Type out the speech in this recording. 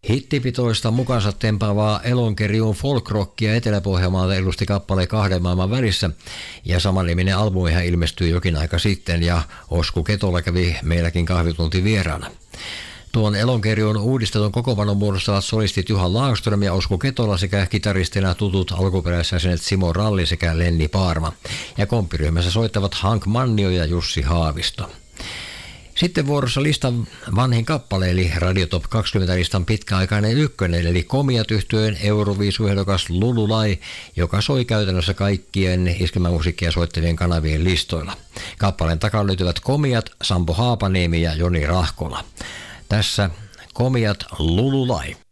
Hittipitoista mukansa tempaavaa Elonkerjun folkrockia Etelä-Pohjanmaalta edusti kappale Kahden maailman välissä, ja samanniminen albumihan ilmestyi jokin aika sitten, ja Osku Ketola kävi meilläkin kahvitunti vieraana. Tuon Elonkerjun uudistetun kokoonpanon muodostavat solistit Juha Laakström ja Osku Ketola sekä kitaristina tutut alkuperäisjäsenet Simo Ralli sekä Lenni Paarma. Ja komppiryhmässä soittavat Hank Mannio ja Jussi Haavisto. Sitten vuorossa listan vanhin kappale, eli Radio Top 20-listan pitkäaikainen ykkönen, eli Komiat -yhtyeen Euroviisu-ehdokas Lululai, joka soi käytännössä kaikkien iskelmämusiikkia soittavien kanavien listoilla. Kappaleen takana löytyvät Komiat, Sampo Haapaniemi ja Joni Rahkola. Tässä Komiat, Lululai.